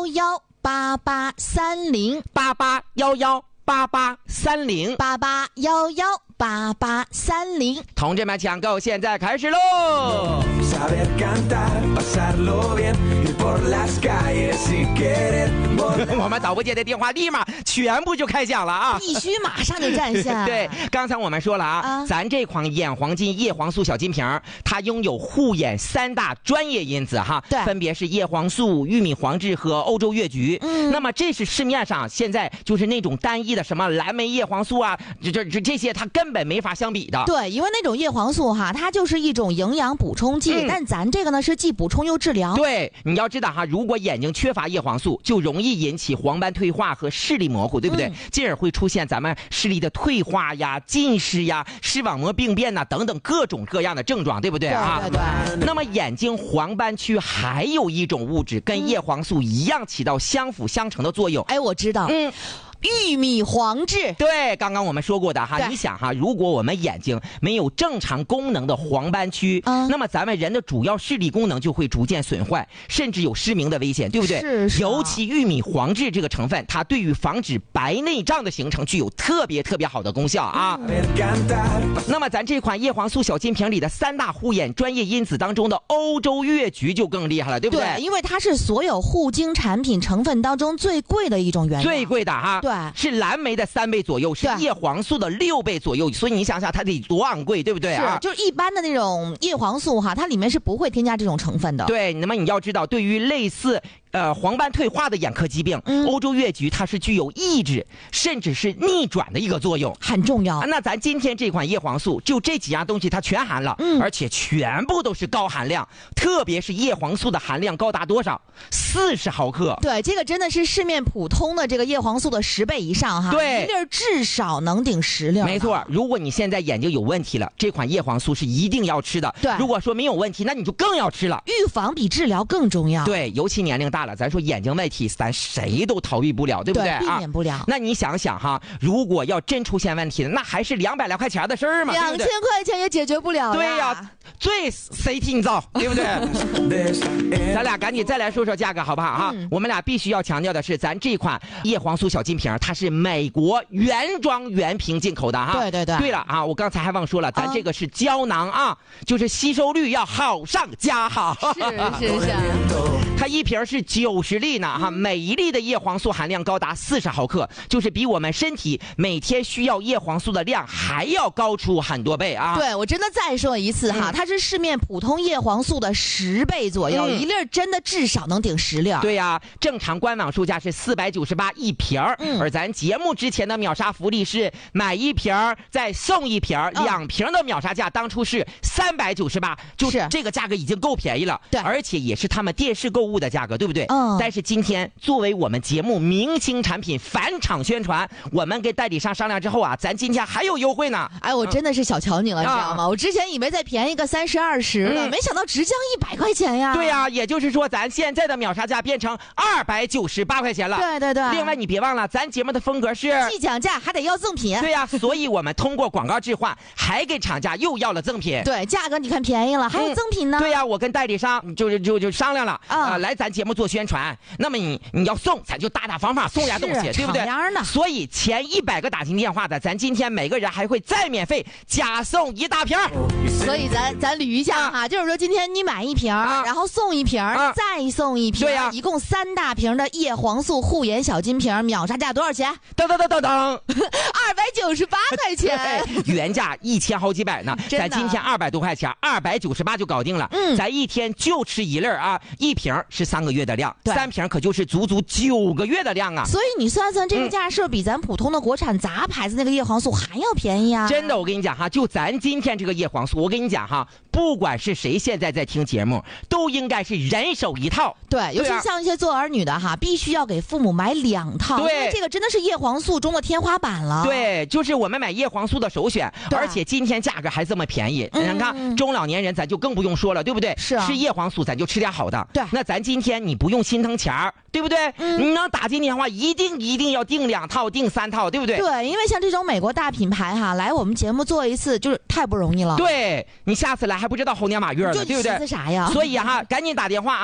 88118830，88118830，同志们抢购现在开始喽！我们导播间的电话立马全部就开奖了啊！ 必须马上就占下。 对，刚才我们说了啊，咱这款眼黄金叶黄素小金瓶，它拥有护眼3大专业因子哈， 对， 分别是叶黄素、玉米黄质和欧洲越橘。那么这是市面上现在就是那种单一的什么蓝莓叶黄素啊，这些它根本没法相比的。 对，因为那种叶黄素哈，它就是一种营养补充剂，但咱这个呢是既补充又治疗。 对，你要知道哈，如果眼睛缺乏叶黄素，就容易引起黄斑退化和视力模糊，对不对？进而会出现咱们视力的退化呀、近视呀、视网膜病变呐等等各种各样的症状，对不对啊？ 对。 那么眼睛黄斑区还有一种物质跟叶黄素一样起到相辅相成的作用。 哎，我知道。玉米黄质， 对，刚刚我们说过的哈，你想哈，如果我们眼睛没有正常功能的黄斑区，那么咱们人的主要视力功能就会逐渐损坏，甚至有失明的危险，对不对？ 是。 尤其玉米黄质这个成分，它对于防止白内障的形成具有特别好的功效啊。那么咱这款叶黄素小金瓶里的3大护眼专业因子当中的欧洲越橘就更厉害了，对不对？ 对，因为它是所有护精产品成分当中最贵的一种原料， 最贵的哈。 对， 是蓝莓的3倍左右，是叶黄素的6倍左右，所以你想想它得多昂贵，对不对啊？ 是，就是一般的那种叶黄素哈，它里面是不会添加这种成分的。 对，那么你要知道，对于类似黄斑退化的眼科疾病，欧洲越橘它是具有抑制甚至是逆转的一个作用， 很重要。 那咱今天这款叶黄素就这几样东西它全含了，而且全部都是高含量，特别是叶黄素的含量高达多少？40毫克。 对，这个真的是市面普通的这个叶黄素的10倍以上哈。 对， 一粒至少能顶10粒。 没错，如果你现在眼睛有问题了，这款叶黄素是一定要吃的。 对， 如果说没有问题，那你就更要吃了。 预防比治疗更重要。 对，尤其年龄大了，咱说眼睛问题，咱谁都逃避不了，对不对？ 避免不了。 那你想想哈，如果要真出现问题了，那还是200来块钱的事儿嘛 ，2000块钱也解决不了。 对呀，最谁替你造，对不对？咱俩赶紧再来说说价格好不好哈？我们俩必须要强调的是，咱这款叶黄素小金瓶，它是美国原装原瓶进口的哈。 对。 对了啊，我刚才还忘说了，咱这个是胶囊啊，就是吸收率要好上加好。 是。 它一瓶是90粒呢哈，每一粒的叶黄素含量高达40毫克，就是比我们身体每天需要叶黄素的量还要高出很多倍啊。 对，我真的再说一次哈，它是市面普通叶黄素的10倍左右，一粒真的至少能顶10粒。 对呀，正常官网售价是498一瓶，而咱节目之前的秒杀福利是买一瓶再送一瓶，2瓶的秒杀价当初是398，就是这个价格已经够便宜了。 对， 而且也是他们电视购物的价格，对不对？但是今天作为我们节目明星产品返场宣传，我们跟代理商商量之后啊，咱今天还有优惠呢。 哎，我真的是小瞧你了，知道吗？我之前以为再便宜个30、20的，没想到直降100块钱呀。 对呀，也就是说咱现在的秒杀价变成298块钱了。 对。 另外你别忘了，咱节目的风格是既讲价还得要赠品。 对呀，所以我们通过广告置换，还给厂家又要了赠品。 对，价格你看便宜了，还有赠品呢。 对呀，我跟代理商就商量了来咱节目做宣传。那么你要送，咱就大方送点东西，对不对？所以前100个打进电话的，咱今天每个人还会再免费加送1大瓶。 所以咱捋一下哈，就是说今天你买1瓶，然后送1瓶，再送1瓶， 对呀， 一共3大瓶的叶黄素护眼小金瓶，秒杀价多少钱？ 噔 298块钱， 原价1000好几百呢，咱今天200多块钱，298就搞定了。咱一天就吃1粒啊，1瓶是3个月的量，3瓶可就是足9个月的量啊。 所以你算算这个价是比咱普通的国产杂牌子那个叶黄素还要便宜啊！ 真的，我跟你讲哈，就咱今天这个叶黄素，我跟你讲哈，不管是谁现在在听节目，都应该是人手一套。 对，尤其像一些做儿女的哈，必须要给父母买2套，因为这个真的是叶黄素中的天花板了。 对，就是我们买叶黄素的首选，而且今天价格还这么便宜。你看中老年人咱就更不用说了，对不对？ 是啊， 吃叶黄素咱就吃点好的。 对， 那咱今天你不用心疼钱儿，对不对？你能打进电话，一定要订2套，订3套，对不对？ 对，因为像这种美国大品牌哈，来我们节目做一次就是太不容易了。 对，你下次来还不知道猴年马月了，对不对？ 啥呀？ 所以哈，赶紧打电话啊！